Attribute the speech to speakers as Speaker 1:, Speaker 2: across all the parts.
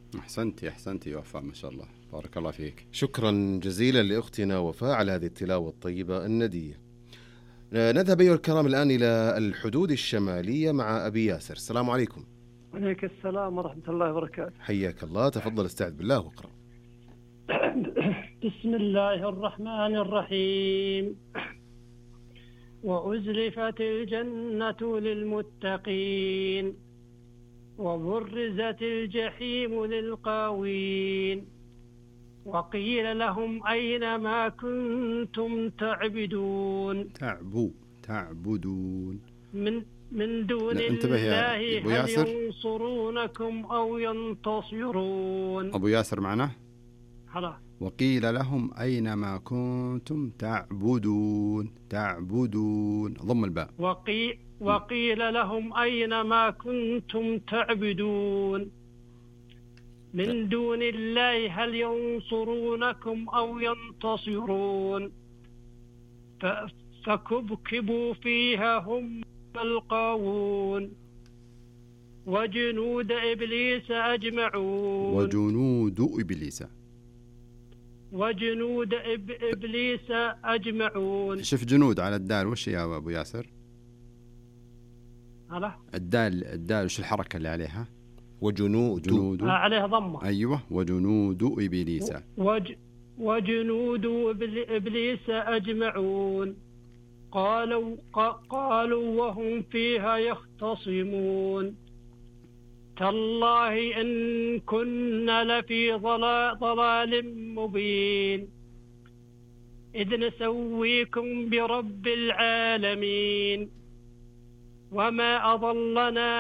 Speaker 1: أحسنتي وفاء، ما شاء الله، بارك الله فيك.
Speaker 2: شكرا جزيلا لأختنا وفاء على هذه التلاوة الطيبة الندية. نذهب أيها الكرام الآن إلى الحدود الشمالية مع أبي ياسر. السلام عليكم.
Speaker 3: عليك السلام ورحمة الله وبركاته.
Speaker 2: حياك الله، تفضل استعذ بالله واقرأ.
Speaker 3: بسم الله الرحمن الرحيم. وأزلفت الجنة للمتقين وبرزت الجحيم للغاوين وقيل لهم أين ما كنتم تعبدون من دون الله هل ينصرونكم أو ينتصرون.
Speaker 1: أبو ياسر معنا؟
Speaker 3: خلاص.
Speaker 1: وقيل لهم أين ما كنتم تعبدون. ضم الباء.
Speaker 3: وقيل لهم أين ما كنتم تعبدون من دون الله هل ينصرونكم أو ينتصرون فكبكبوا فيها هم والغاوون وجنود إبليس أجمعون.
Speaker 1: شوف جنود على الدال وش يا أبو ياسر؟
Speaker 3: على
Speaker 1: الدال وش الحركة اللي عليها؟
Speaker 2: وجنود
Speaker 3: عليها ضمة.
Speaker 1: أيوة. وجنود إبليس
Speaker 3: وجنود إبليس أجمعون قالوا وهم فيها يختصمون تالله إن كنا لفي ضلال مبين إذ نسويكم برب العالمين وما أضلنا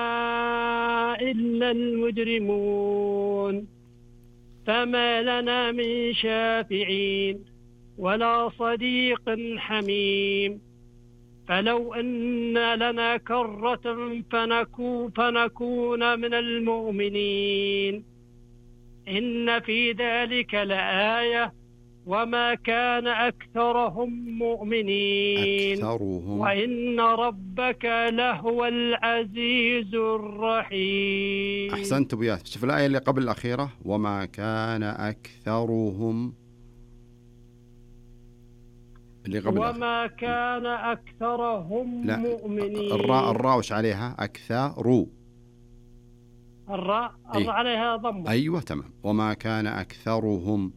Speaker 3: إلا المجرمون فما لنا من شافعين ولا صديق حميم فلو أن لنا كرة فنكون من المؤمنين إن في ذلك لآية وما كان أكثرهم مؤمنين وإن ربك لهو العزيز الرحيم.
Speaker 1: أحسنت أبو ياسر. شوف الآية اللي قبل الأخيرة وما كان أكثرهم اللي قبل
Speaker 3: وما كان أكثرهم مؤمنين.
Speaker 1: الراء وش عليها؟ أكثر.
Speaker 3: الراء عليها ضمة.
Speaker 1: أيوة تمام. وما كان أكثرهم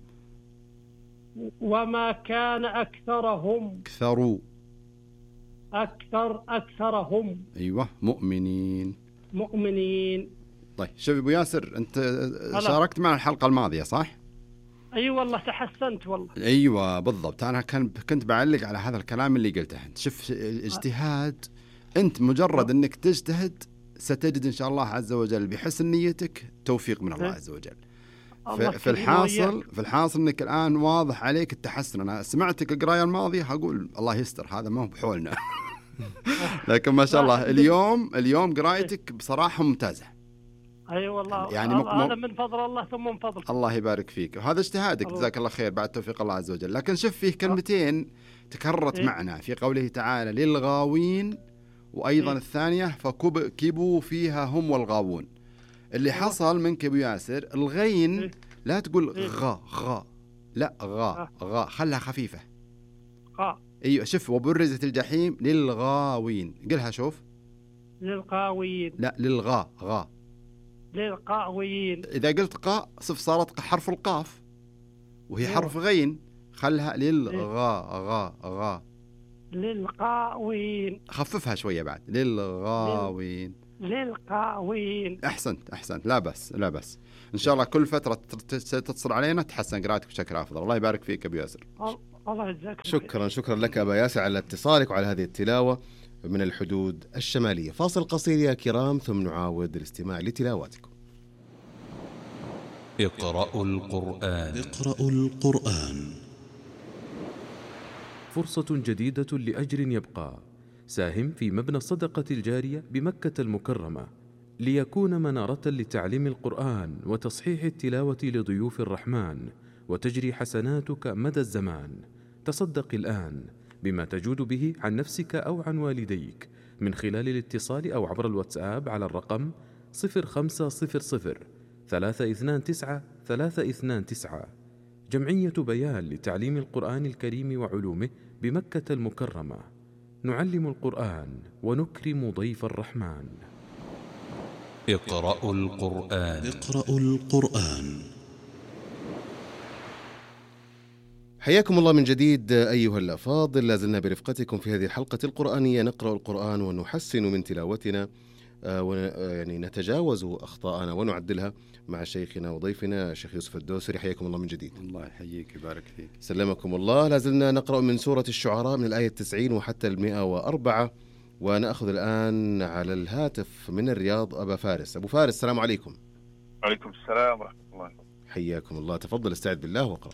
Speaker 3: أكثرهم
Speaker 1: أيوة مؤمنين. طيب شوف أبو ياسر، أنت شاركت معنا الحلقة الماضية صح؟
Speaker 3: أيوة والله تحسنت والله.
Speaker 1: أيوة بالضبط. أنا كنت بعلق على هذا الكلام اللي قلته. شوف اجتهاد، أنت مجرد أنك تجتهد ستجد إن شاء الله عز وجل بحسن نيتك توفيق من الله عز وجل. في الحاصل أنك الآن واضح عليك التحسن. أنا سمعتك القراية الماضية هقول الله يستر هذا ما هو بحولنا. لكن ما شاء الله اليوم قرايتك بصراحة ممتازة.
Speaker 3: أي والله
Speaker 1: يعني
Speaker 3: هذا من فضل الله ثم من فضل
Speaker 1: الله يبارك فيك، وهذا اجتهادك جزاك الله خير بعد توفيق الله عز وجل. لكن شوف فيه كلمتين تكررت معنا في قوله تعالى للغاوين، وأيضا الثانية فكبكبوا فيها هم والغاوون. اللي حصل منك أبو ياسر الغين لا تقول غا لا غا خلها خفيفة. أيوة شوف وبرزت الجحيم للغاوين، قلها شوف
Speaker 3: للغاوين.
Speaker 1: لا للغاوين. إذا قلت قاء صارت حرف القاف وهي حرف غين، خلها للغاوين. خففها شوية بعد للغاوين. أحسنت لا بس إن شاء الله كل فترة تتصل علينا تحسن قراءتك بشكل أفضل. الله يبارك فيك أبو ياسر.
Speaker 3: الله يجزاك.
Speaker 2: شكرا لك أبا ياسر على اتصالك وعلى هذه التلاوة من الحدود الشمالية. فاصل قصير يا كرام ثم نعاود الاستماع لتلاواتكم.
Speaker 4: اقرأوا القرآن.
Speaker 5: فرصة جديدة لأجر يبقى. ساهم في مبنى الصدقة الجارية بمكة المكرمة ليكون منارة لتعليم القرآن وتصحيح التلاوة لضيوف الرحمن، وتجري حسناتك مدى الزمان. تصدق الآن بما تجود به عن نفسك أو عن والديك من خلال الاتصال أو عبر الواتساب على الرقم 0500 329 329. جمعية بيان لتعليم القرآن الكريم وعلومه بمكة المكرمة. نعلم القرآن ونكرم ضيف الرحمن.
Speaker 4: اقرأوا القرآن.
Speaker 6: اقرأوا القرآن.
Speaker 2: حياكم الله من جديد أيها الأفاضل، لازلنا برفقتكم في هذه الحلقة القرآنية، نقرأ القرآن ونحسن من تلاوتنا يعني نتجاوز أخطاءنا ونعدلها مع شيخنا وضيفنا الشيخ يوسف الدوسري. حياكم الله من جديد.
Speaker 1: الله يحييك ويبارك فيك.
Speaker 2: سلمكم الله. لازلنا نقرأ من سورة الشعراء من الآية 90 وحتى 104، ونأخذ الآن على الهاتف من الرياض أبا فارس. أبو فارس السلام عليكم.
Speaker 7: وعليكم السلام ورحمة الله.
Speaker 2: حياكم الله، تفضل استعد بالله وقرأ.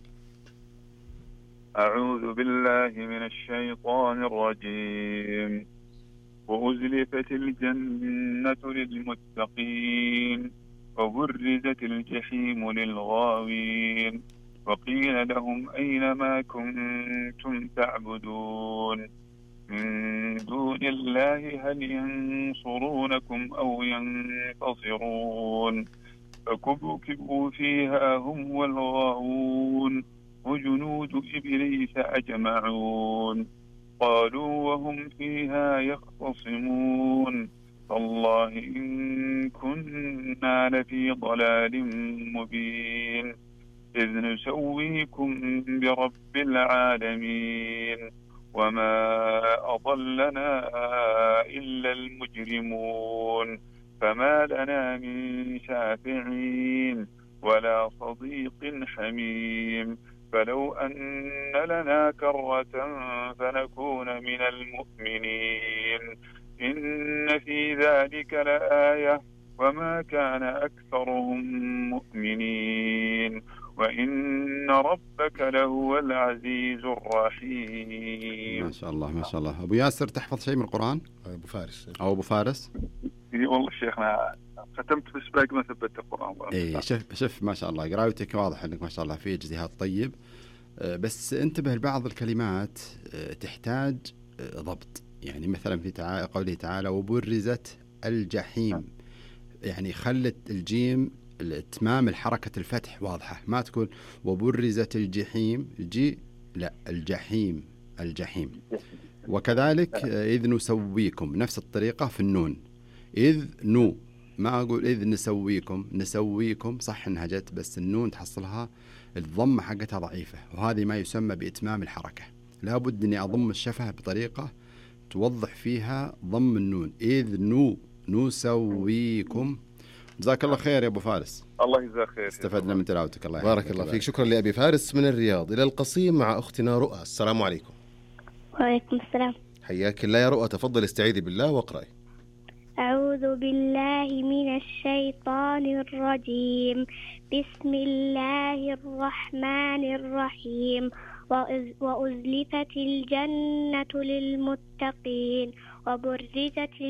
Speaker 7: أعوذ بالله من الشيطان الرجيم. وأزلفت الجنة للمتقين وبرزت الجحيم للغاوين وقيل لهم أين ما كنتم تعبدون من دون الله هل ينصرونكم أو ينتصرون فكبكبوا فيها هم والغاوون وجنود إبليس أجمعون قالوا وهم فيها يختصمون تالله إن كنا لفي ضلال مبين إذ نسويكم برب العالمين وما أضلنا إلا المجرمون فما لنا من شافعين ولا صديق حميم فلو أن لنا كرة فنكون من المؤمنين إن في ذلك لآية وما كان أكثرهم مؤمنين وإن ربك لهو العزيز الرحيم.
Speaker 1: ما شاء الله ما شاء الله. أبو ياسر تحفظ شيء من القرآن؟
Speaker 2: أبو فارس
Speaker 1: أو أبو فارس؟
Speaker 7: والله شيخنا ختمت بس باقي ما ثبت القرآن.
Speaker 1: إيه شوف ما شاء الله قراءتك واضح أنك ما شاء الله في اجتهاد طيب، بس انتبه لبعض الكلمات تحتاج ضبط. يعني مثلا في قوله تعالى وبرزت الجحيم، يعني خلت الجيم الاتمام الحركة الفتح واضحة، ما تقول وبرزت الجحيم لا الجحيم وكذلك إذ نسويكم نفس الطريقة في النون، إذ ما أقول إذ نسويكم صح إنها جت بس النون تحصلها الضمة حقتها ضعيفة، وهذه ما يسمى بإتمام الحركة. لابد إني أضم الشفة بطريقة توضح فيها ضم النون. إذ نسويكم. جزاك الله خير يا أبو فارس.
Speaker 7: الله يجزاك خير.
Speaker 1: استفدنا من تلاوتك. الله
Speaker 2: بارك الله فيك. شكرا لأبي فارس من الرياض. إلى القصيم مع أختنا رؤى. السلام عليكم.
Speaker 8: وعليكم السلام.
Speaker 2: حياك الله يا رؤى، تفضل استعيذي بالله واقرأي.
Speaker 8: أعوذ بالله من الشيطان الرجيم. بسم الله الرحمن الرحيم. وأزلفت الجنة للمتقين وبرزت